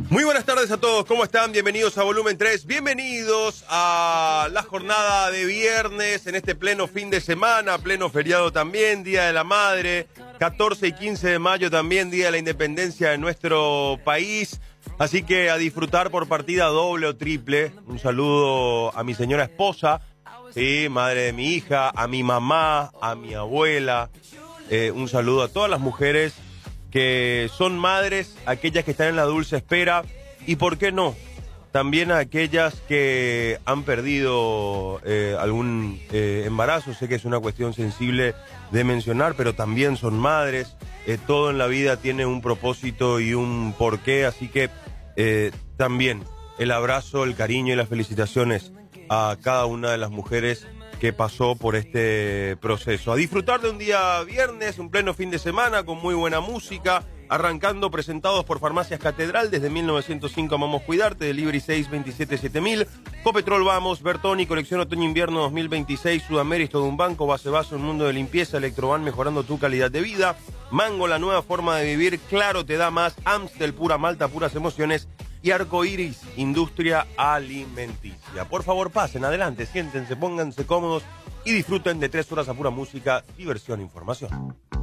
Muy buenas tardes a todos, ¿cómo están? Bienvenidos a Volumen 3, bienvenidos a la jornada de viernes en este pleno fin de semana, pleno feriado también, Día de la Madre, 14 y 15 de mayo también, Día de la Independencia de nuestro país, así que a disfrutar por partida doble o triple. Un saludo a mi señora esposa, ¿sí? Madre de mi hija, a mi mamá, a mi abuela, un saludo a todas las mujeres que son madres, aquellas que están en la dulce espera y, ¿por qué no?, también a aquellas que han perdido algún embarazo. Sé que es una cuestión sensible de mencionar, pero también son madres. Todo en la vida tiene un propósito y un porqué, así que también el abrazo, el cariño y las felicitaciones a cada una de las mujeres que pasó por este proceso. A disfrutar de un día viernes, un pleno fin de semana con muy buena música, arrancando presentados por Farmacias Catedral. Desde 1905 amamos cuidarte, Delivery 627-7000, Copetrol Vamos, Bertoni, Colección Otoño-Invierno 2026, Sudamérica, todo un banco, Base Vaso, un mundo de limpieza, Electroban mejorando tu calidad de vida, Mango, la nueva forma de vivir, Claro te da más, Amstel, pura malta, puras emociones, y Arcoiris, industria alimenticia. Por favor, pasen adelante, siéntense, pónganse cómodos y disfruten de 3 horas a pura música, diversión e información.